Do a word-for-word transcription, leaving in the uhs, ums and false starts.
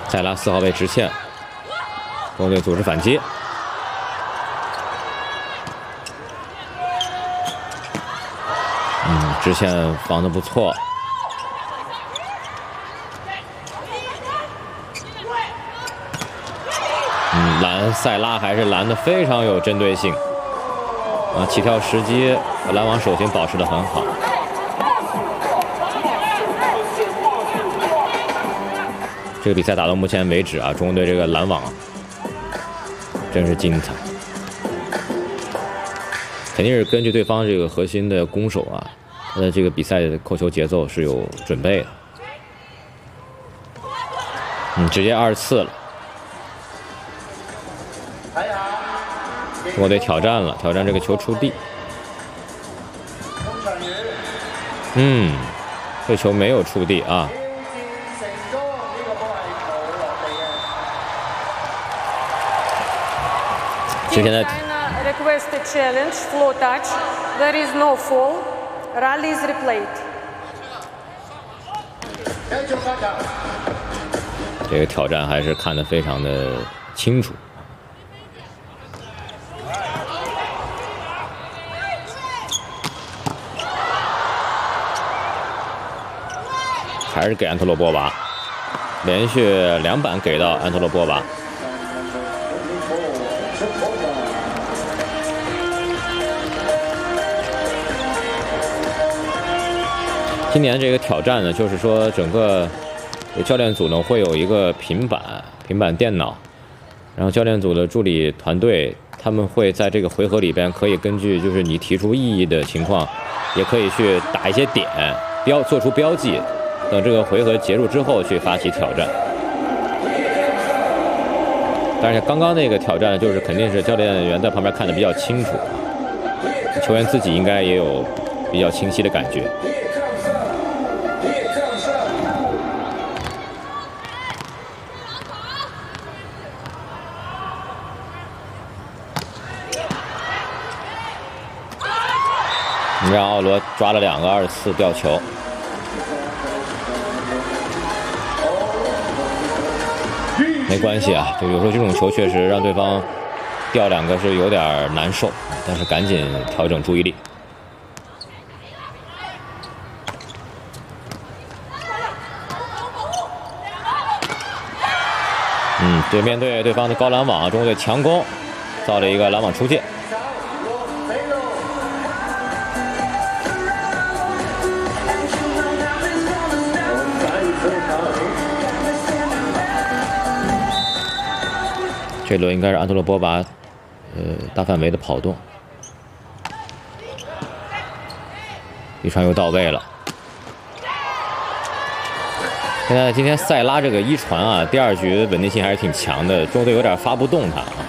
再拉四号位直线，中国队组织反击。嗯，直线防得不错。嗯，拦塞拉还是拦得非常有针对性。啊，起跳时机和拦网手型保持得很好。 这个比赛打到目前为止啊，中国队这个拦网真是精彩，肯定是根据对方这个核心的攻守啊，他的这个比赛的扣球节奏是有准备的。嗯，直接二次了。中国队挑战了，挑战这个球出地。嗯，这球没有触地啊。 之前的 request a challenge, floor touch. There is no fall. Rally is replayed. 这个挑战还是看得非常的清楚。还是给安特洛波娃，连续两板给到安特洛波娃。 今年这个挑战呢，就是说整个教练组呢会有一个平板、平板电脑，然后教练组的助理团队他们会在这个回合里边可以根据就是你提出异议的情况，也可以去打一些点标，做出标记，等这个回合结束之后去发起挑战。但是刚刚那个挑战就是肯定是教练员在旁边看得比较清楚，球员自己应该也有比较清晰的感觉。 让奥罗抓了两个二次吊球，没关系啊，就有时候这种球确实让对方掉两个是有点难受，但是赶紧调整注意力。嗯，对，面对对方的高拦网，中国队强攻，造了一个拦网出界。 这轮应该是安特洛波娃，呃，大范围的跑动，一传又到位了。现在今天塞拉这个一传啊，第二局稳定性还是挺强的，中国队有点发不动他啊。